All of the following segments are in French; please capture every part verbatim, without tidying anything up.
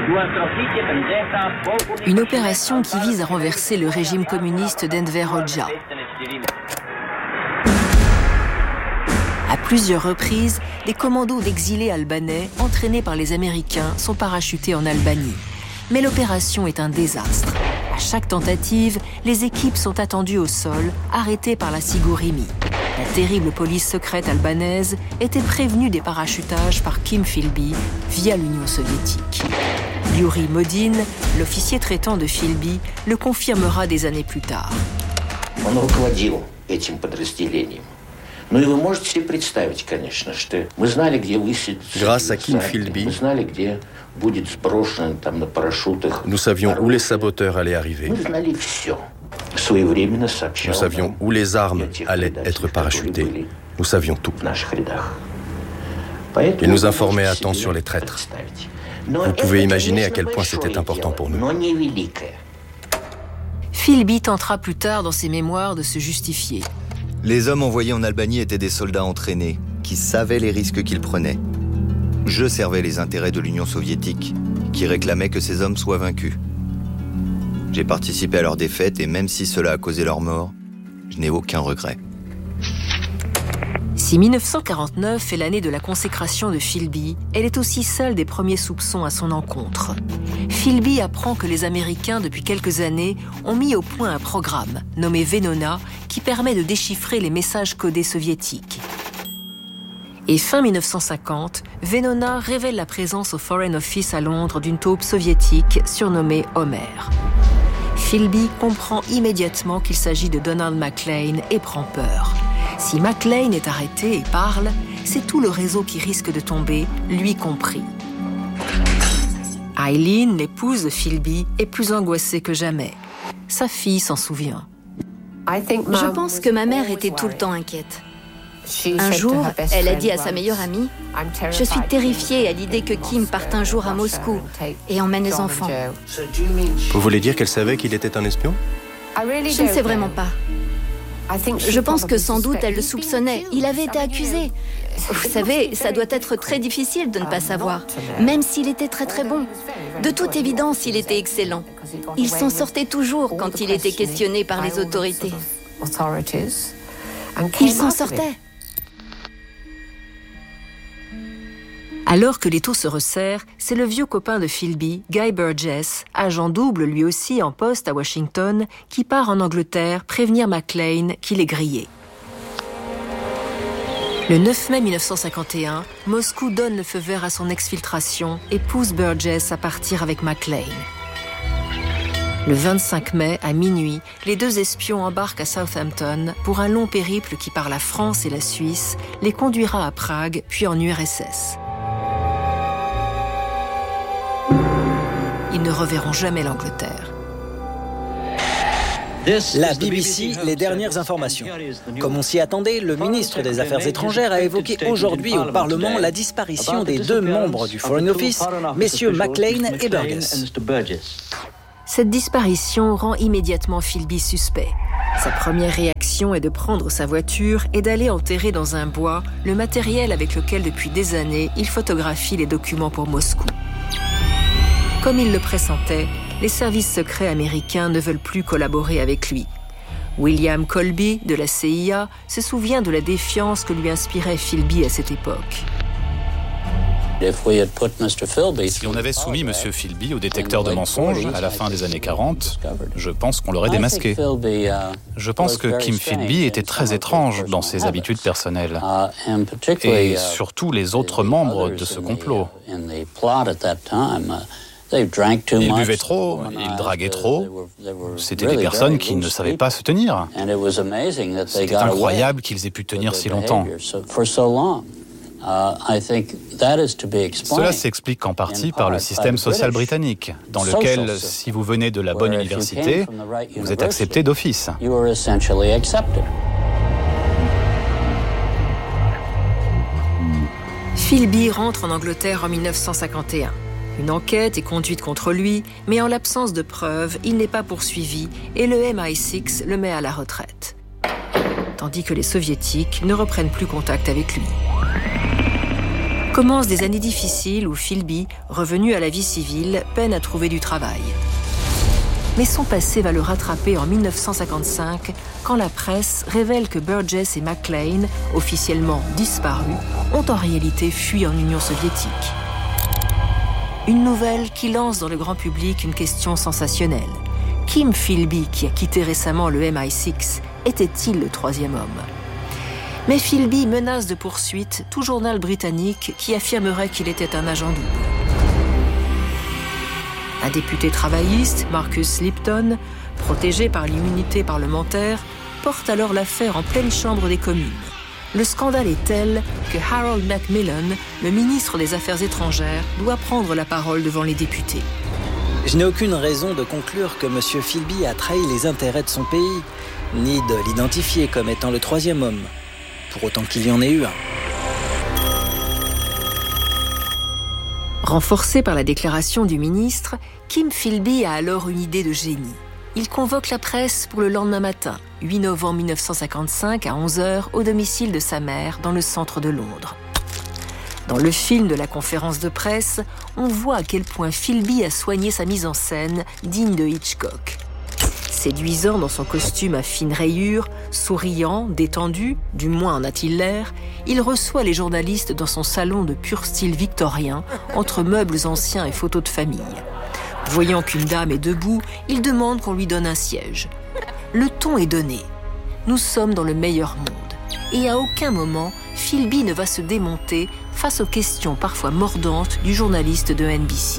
Une opération qui vise à renverser le régime communiste d'Enver Hoxha. À plusieurs reprises, des commandos d'exilés albanais, entraînés par les Américains, sont parachutés en Albanie. Mais l'opération est un désastre. À chaque tentative, les équipes sont attendues au sol, arrêtées par la Sigurimi. La terrible police secrète albanaise était prévenue des parachutages par Kim Philby via l'Union soviétique. Yuri Modin, l'officier traitant de Philby, le confirmera des années plus tard. Он руководил этим подразделением. Ну и вы можете себе представить, конечно, что мы знали, где высадить. Grâce à Kim Philby, мы знали, где будет сброшено там на парашютах. Nous savions où les saboteurs allaient arriver. Мы знали все. Своевременно сообщал. Nous savions où les armes allaient être parachutées. Nous savions tout. В наших рядах. Il nous informait à temps sur les traîtres. Vous pouvez imaginer à quel point c'était important pour nous. Philby tentera plus tard dans ses mémoires de se justifier. Les hommes envoyés en Albanie étaient des soldats entraînés, qui savaient les risques qu'ils prenaient. Je servais les intérêts de l'Union soviétique, qui réclamait que ces hommes soient vaincus. J'ai participé à leur défaite et même si cela a causé leur mort, je n'ai aucun regret. Si dix-neuf cent quarante-neuf est l'année de la consécration de Philby, elle est aussi celle des premiers soupçons à son encontre. Philby apprend que les Américains, depuis quelques années, ont mis au point un programme, nommé Venona, qui permet de déchiffrer les messages codés soviétiques. Et fin dix-neuf cent cinquante, Venona révèle la présence au Foreign Office à Londres d'une taupe soviétique surnommée Homer. Philby comprend immédiatement qu'il s'agit de Donald McLean et prend peur. Si McLean est arrêté et parle, c'est tout le réseau qui risque de tomber, lui compris. Eileen, l'épouse de Philby, est plus angoissée que jamais. Sa fille s'en souvient. Je pense que ma mère était tout le temps inquiète. Un jour, elle a dit à sa meilleure amie « Je suis terrifiée à l'idée que Kim parte un jour à Moscou et emmène les enfants. » Vous voulez dire qu'elle savait qu'il était un espion ? Je ne sais vraiment pas. Je pense que sans doute elle le soupçonnait. Il avait été accusé. Vous savez, ça doit être très difficile de ne pas savoir, même s'il était très très bon. De toute évidence, il était excellent. Il s'en sortait toujours quand il était questionné par les autorités. Il s'en sortait. Alors que l'étau se resserre, c'est le vieux copain de Philby, Guy Burgess, agent double lui aussi en poste à Washington, qui part en Angleterre prévenir McLean qu'il est grillé. Le neuf mai dix-neuf cent cinquante et un, Moscou donne le feu vert à son exfiltration et pousse Burgess à partir avec McLean. Le vingt-cinq mai, à minuit, les deux espions embarquent à Southampton pour un long périple qui, par la France et la Suisse, les conduira à Prague, puis en U R S S. Ils ne reverront jamais l'Angleterre. La B B C, les dernières informations. Comme on s'y attendait, le ministre des Affaires étrangères a évoqué aujourd'hui au Parlement la disparition des deux membres du Foreign Office, messieurs McLean et Burgess. Cette disparition rend immédiatement Philby suspect. Sa première réaction est de prendre sa voiture et d'aller enterrer dans un bois le matériel avec lequel depuis des années il photographie les documents pour Moscou. Comme il le pressentait, les services secrets américains ne veulent plus collaborer avec lui. William Colby, de la C I A, se souvient de la défiance que lui inspirait Philby à cette époque. Si on avait soumis M. Philby au détecteur de mensonges à la fin des années quarante, je pense qu'on l'aurait démasqué. Je pense que Kim Philby était très étrange dans ses habitudes personnelles, et surtout les autres membres de ce complot. Ils buvaient trop, ils draguaient trop. C'était des personnes qui ne savaient pas se tenir. C'était incroyable qu'ils aient pu tenir si longtemps. Cela s'explique en partie par le système social britannique, dans lequel, si vous venez de la bonne université, vous êtes accepté d'office. Philby rentre en Angleterre en dix-neuf cent cinquante et un. Une enquête est conduite contre lui, mais en l'absence de preuves, il n'est pas poursuivi et le M I six le met à la retraite. Tandis que les soviétiques ne reprennent plus contact avec lui. Commencent des années difficiles où Philby, revenu à la vie civile, peine à trouver du travail. Mais son passé va le rattraper en mille neuf cent cinquante-cinq, quand la presse révèle que Burgess et McLean, officiellement disparus, ont en réalité fui en Union soviétique. Une nouvelle qui lance dans le grand public une question sensationnelle. Kim Philby, qui a quitté récemment le M I six, était-il le troisième homme ? Mais Philby menace de poursuite tout journal britannique qui affirmerait qu'il était un agent double. Un député travailliste, Marcus Lipton, protégé par l'immunité parlementaire, porte alors l'affaire en pleine chambre des communes. Le scandale est tel que Harold Macmillan, le ministre des Affaires étrangères, doit prendre la parole devant les députés. Je n'ai aucune raison de conclure que M. Philby a trahi les intérêts de son pays, ni de l'identifier comme étant le troisième homme, pour autant qu'il y en ait eu un. Renforcé par la déclaration du ministre, Kim Philby a alors une idée de génie. Il convoque la presse pour le lendemain matin, huit novembre mille neuf cent cinquante-cinq à onze heures, au domicile de sa mère, dans le centre de Londres. Dans le film de la conférence de presse, on voit à quel point Philby a soigné sa mise en scène, digne de Hitchcock. Séduisant dans son costume à fines rayures, souriant, détendu, du moins en a-t-il l'air, il reçoit les journalistes dans son salon de pur style victorien, entre meubles anciens et photos de famille. Voyant qu'une dame est debout, il demande qu'on lui donne un siège. Le ton est donné. Nous sommes dans le meilleur monde. Et à aucun moment, Philby ne va se démonter face aux questions parfois mordantes du journaliste de N B C.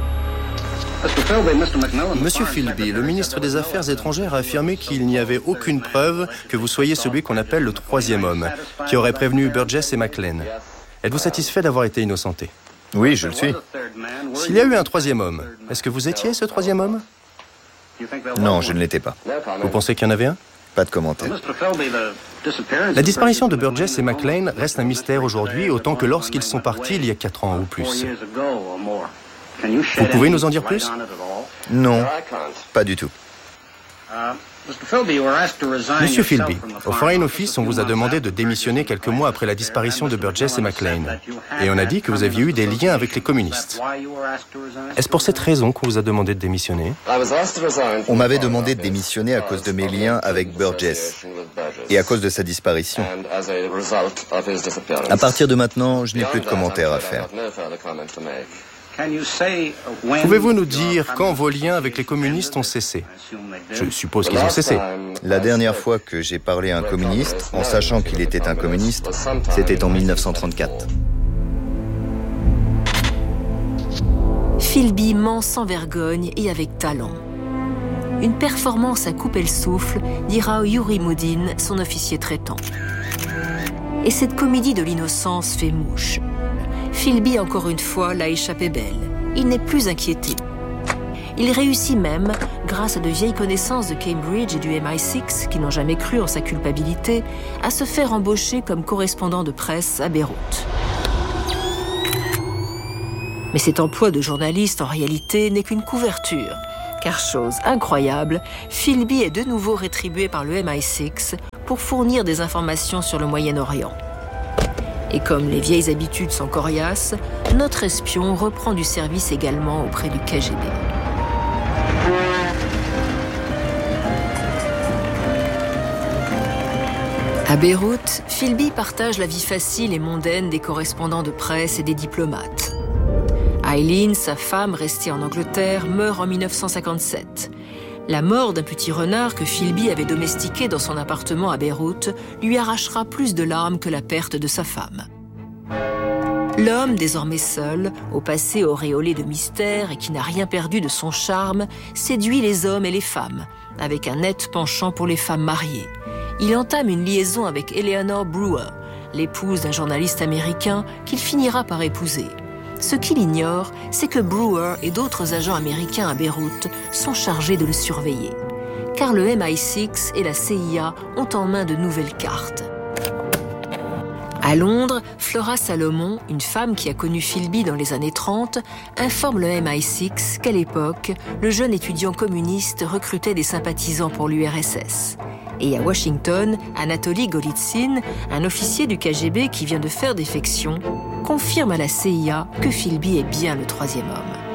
Monsieur Philby, le ministre des Affaires étrangères a affirmé qu'il n'y avait aucune preuve que vous soyez celui qu'on appelle le troisième homme, qui aurait prévenu Burgess et McLean. Êtes-vous satisfait d'avoir été innocenté ? Oui, je le suis. S'il y a eu un troisième homme, est-ce que vous étiez ce troisième homme ? Non, je ne l'étais pas. Vous pensez qu'il y en avait un ? Pas de commentaire. La disparition de Burgess et McLean reste un mystère aujourd'hui, autant que lorsqu'ils sont partis il y a quatre ans ou plus. Vous pouvez nous en dire plus ? Non, pas du tout. Monsieur Philby, au Foreign Office, on vous a demandé de démissionner quelques mois après la disparition de Burgess et McLean. Et on a dit que vous aviez eu des liens avec les communistes. Est-ce pour cette raison qu'on vous a demandé de démissionner ? On m'avait demandé de démissionner à cause de mes liens avec Burgess et à cause de sa disparition. À partir de maintenant, je n'ai plus de commentaires à faire. Pouvez-vous nous dire quand vos liens avec les communistes ont cessé ? Je suppose qu'ils ont cessé. La dernière fois que j'ai parlé à un communiste, en sachant qu'il était un communiste, c'était en mille neuf cent trente-quatre. Philby ment sans vergogne et avec talent. Une performance à couper le souffle, dira Yuri Moudin, son officier traitant. Et cette comédie de l'innocence fait mouche. Philby, encore une fois, l'a échappé belle. Il n'est plus inquiété. Il réussit même, grâce à de vieilles connaissances de Cambridge et du M I six qui n'ont jamais cru en sa culpabilité, à se faire embaucher comme correspondant de presse à Beyrouth. Mais cet emploi de journaliste, en réalité, n'est qu'une couverture. Car chose incroyable, Philby est de nouveau rétribué par le M I six pour fournir des informations sur le Moyen-Orient. Et comme les vieilles habitudes sont coriaces, notre espion reprend du service également auprès du K G B. À Beyrouth, Philby partage la vie facile et mondaine des correspondants de presse et des diplomates. Eileen, sa femme restée en Angleterre, meurt en mille neuf cent cinquante-sept. La mort d'un petit renard que Philby avait domestiqué dans son appartement à Beyrouth lui arrachera plus de larmes que la perte de sa femme. L'homme, désormais seul, au passé auréolé de mystère et qui n'a rien perdu de son charme, séduit les hommes et les femmes, avec un net penchant pour les femmes mariées. Il entame une liaison avec Eleanor Brewer, l'épouse d'un journaliste américain qu'il finira par épouser. Ce qu'il ignore, c'est que Brewer et d'autres agents américains à Beyrouth sont chargés de le surveiller. Car le M I six et la C I A ont en main de nouvelles cartes. À Londres, Flora Salomon, une femme qui a connu Philby dans les années trente, informe le M I six qu'à l'époque, le jeune étudiant communiste recrutait des sympathisants pour l'U R S S. Et à Washington, Anatoly Golitsyn, un officier du K G B qui vient de faire défection, confirme à la C I A que Philby est bien le troisième homme.